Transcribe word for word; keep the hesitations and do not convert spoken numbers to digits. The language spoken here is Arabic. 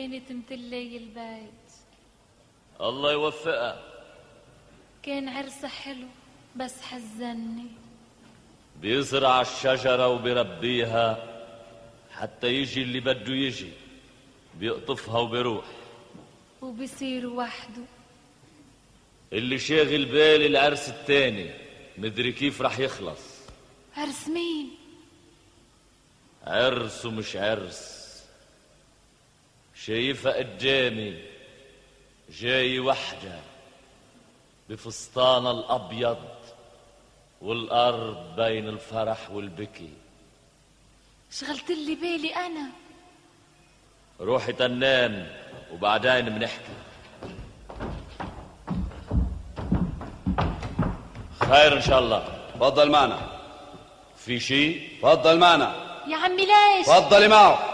كانت متلي البيت. الله يوفقها. كان عرسها حلو بس حزني. بيزرع الشجرة وبيربيها حتى يجي اللي بده يجي، بيقطفها وبيروح وبيصير وحده. اللي شاغل بالي العرس التاني مدري كيف رح يخلص. عرس مين؟ عرس ومش عرس. شايفها قدامي جاي وحدة بفستانها الأبيض والأرض بين الفرح والبكي. شغلت لي بالي أنا. روحي تنام وبعدين بنحكي. خير إن شاء الله. تفضل معنا. في شيء؟ تفضل معنا يا عمي. ليش؟ تفضلي معه.